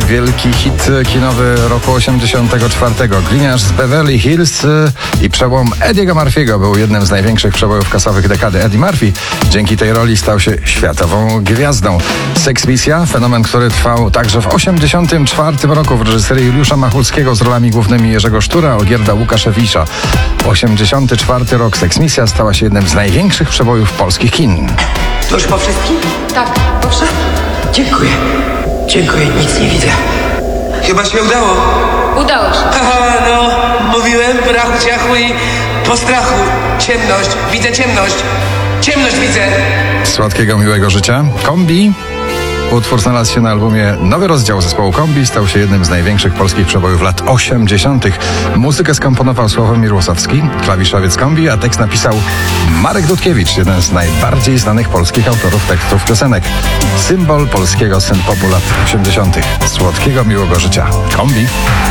wielki hit kinowy roku 84. Gliniarz z Beverly Hills i przełom Eddiego Murphy'ego był jednym z największych przebojów kasowych dekady. Eddie Murphy dzięki tej roli stał się światową gwiazdą. Sex Misja, fenomen, który trwał także w 84 roku w reżyserii Juliusza Machulskiego z rolami głównymi Jerzego Sztura, Olgierda Łukaszewicza. 84 rok Sex Misja stała się jednym z największych przebojów polskich kin. To już po wszystkim? Tak, po wszystkim. Dziękuję. Dziękuję, nic nie widzę. Chyba się udało. Udało się. Haha, no, mówiłem, brachu ciachu i po strachu. Ciemność, widzę ciemność. Ciemność widzę. Słodkiego, miłego życia. Kombi. Utwór znalazł się na albumie Nowy Rozdział zespołu Kombi. Stał się jednym z największych polskich przebojów lat 80. Muzykę skomponował Sławomir Łosowski, klawiszowiec Kombi, a tekst napisał Marek Dudkiewicz, jeden z najbardziej znanych polskich autorów tekstów piosenek. Symbol polskiego synth-popu lat 80. Słodkiego, miłego życia. Kombi.